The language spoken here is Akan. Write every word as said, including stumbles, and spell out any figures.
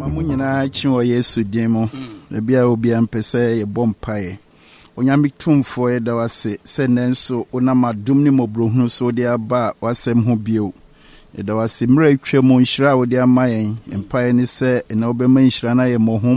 Mamunyina chiwo Yesu demo. Ebia obia mpese ye bompae. Onyame tumfo e da wase se nenso onama dumni mobrohunu so de aba wasem ho bio. E da wase mra twam nhyira wo de amayen. Empae ni se na obema nhyira na ye mo